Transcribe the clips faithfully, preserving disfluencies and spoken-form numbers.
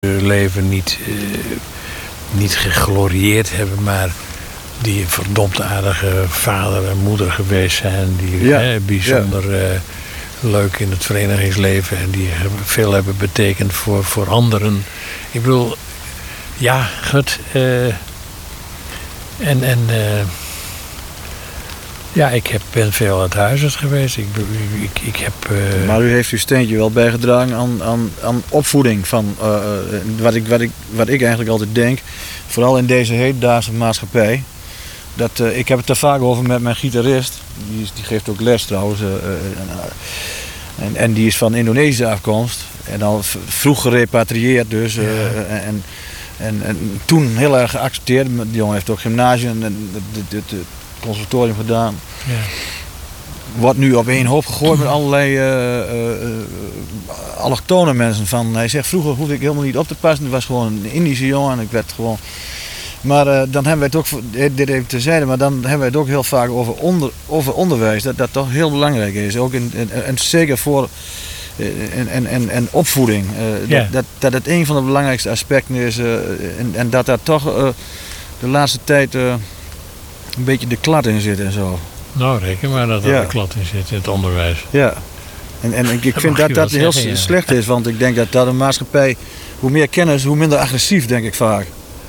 leven niet, uh, niet geglorieerd hebben, maar die een verdomd aardige vader en moeder geweest zijn. Die ja, hè, bijzonder ja. uh, leuk in het verenigingsleven en die veel hebben betekend voor, voor anderen. Ik bedoel, ja, goed. Uh, en en uh, ja, ik heb, ben veel uit huis geweest. Ik, ik, ik heb, uh... Maar u heeft uw steentje wel bijgedragen aan, aan, aan opvoeding. Van, uh, wat, ik, wat, ik, wat ik eigenlijk altijd denk, vooral in deze hedendaagse maatschappij. Dat, uh, ik heb het er vaak over met mijn gitarist. Die, is, die geeft ook les trouwens. Uh, uh, en, en die is van Indonesische afkomst. En al vroeg gerepatrieerd dus. Uh, ja. en, en, en toen heel erg geaccepteerd. Die jongen heeft ook gymnasium en het conservatorium gedaan. Ja. Wordt nu op één hoop gegooid met allerlei uh, uh, allochtone mensen. Van, hij zegt, vroeger hoefde ik helemaal niet op te passen. Het was gewoon een Indische jongen. En ik werd gewoon... Maar uh, dan hebben wij het ook, dit even terzijde, maar dan hebben wij het ook heel vaak over, onder, over onderwijs. Dat dat toch heel belangrijk is. Ook in, en, en zeker voor en, en, en, en opvoeding. Uh, ja. dat, dat, dat het een van de belangrijkste aspecten is. Uh, en, en dat daar toch uh, de laatste tijd uh, een beetje de klad in zit en zo. Nou, reken maar dat er ja. de klad in zit in het onderwijs. Ja. En, en ik vind dat dat heel zeggen, ja. slecht is, want ik denk dat dat een maatschappij, hoe meer kennis, hoe minder agressief, denk ik vaak.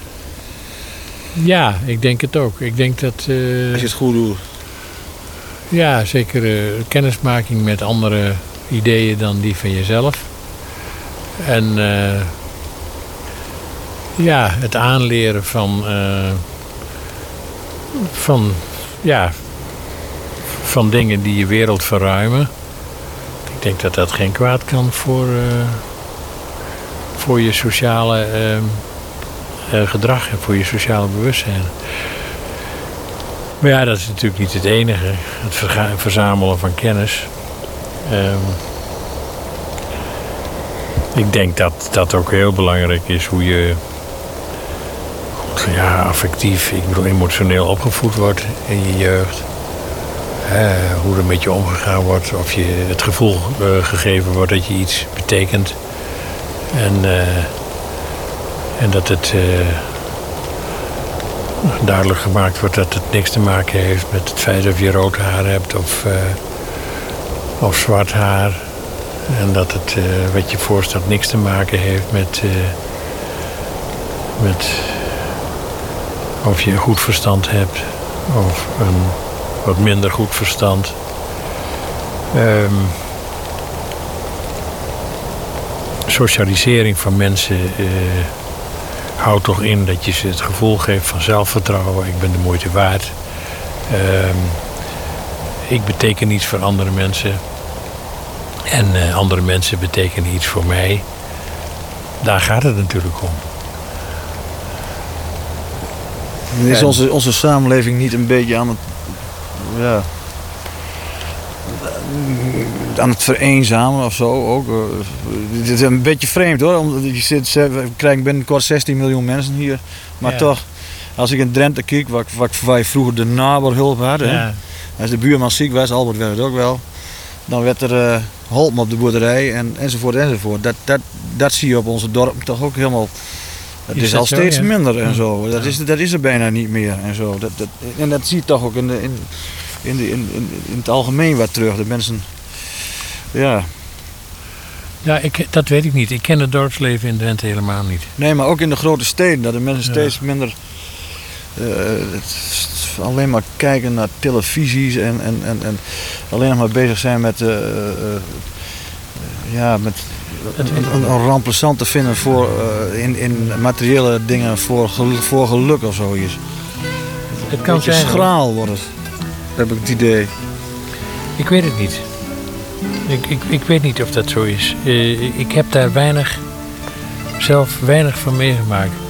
Ja, ik denk het ook. Ik denk dat... Uh, Als je het goed doet. Ja, zeker uh, kennismaking met andere ideeën dan die van jezelf. En uh, ja, het aanleren van... Uh, van, ja, van dingen die je wereld verruimen. Ik denk dat dat geen kwaad kan voor, uh, voor je sociale... Uh, Uh, gedrag en voor je sociale bewustzijn. Maar ja, dat is natuurlijk niet het enige. Het verga- verzamelen van kennis. Um, ik denk dat dat ook heel belangrijk is hoe je ja, affectief, ik bedoel emotioneel opgevoed wordt in je jeugd. Uh, hoe er met je omgegaan wordt. Of je het gevoel uh, gegeven wordt dat je iets betekent. En... Uh, En dat het uh, duidelijk gemaakt wordt dat het niks te maken heeft met het feit of je rood haar hebt of, uh, of zwart haar. En dat het, uh, wat je voorstelt, niks te maken heeft met, uh, met of je een goed verstand hebt of een wat minder goed verstand. Um, socialisering van mensen... Uh, Houd toch in dat je ze het gevoel geeft van zelfvertrouwen. Ik ben de moeite waard. Um, ik beteken iets voor andere mensen. En uh, andere mensen betekenen iets voor mij. Daar gaat het natuurlijk om. Is en... onze, onze samenleving niet een beetje aan het... Ja, aan het vereenzamen of zo ook. Het is een beetje vreemd hoor. Omdat je zit, we krijgen binnenkort zestien miljoen mensen hier. Maar ja. toch, als ik in Drenthe kijk, waar, waar je vroeger de naberhulp had. Ja. Hè? Als de buurman ziek was, Albert werd het ook wel. Dan werd er uh, geholpen op de boerderij en, enzovoort enzovoort. Dat, dat, dat zie je op onze dorp toch ook helemaal. Het is, is al zo, steeds ja? minder en zo. Dat is, dat is er bijna niet meer en zo. Dat, dat, en dat zie je toch ook in, de, in, in, de, in, in het algemeen wat terug. De mensen... Ja. Ja, ik, dat weet ik niet. Ik ken het dorpsleven in Drenthe helemaal niet. Nee, maar ook in de grote steden. Dat de mensen ja. steeds minder... Uh, het, alleen maar kijken naar televisies en, en, en, en alleen nog maar bezig zijn met... Uh, uh, ja, met een, een, een remplaçant te vinden voor, uh, in, in materiële dingen voor, gel, voor geluk of zoiets. Het kan zijn. Schraal wordt het. Heb ik het idee. Ik weet het niet. Ik, ik, ik weet niet of dat zo is. Uh, ik heb daar weinig, zelf weinig van meegemaakt.